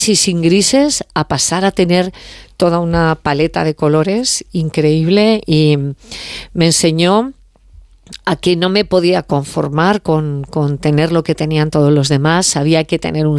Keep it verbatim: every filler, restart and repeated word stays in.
y sin grises a pasar a tener toda una paleta de colores increíble, y me enseñó a que no me podía conformar con, con tener lo que tenían todos los demás. Había que tener un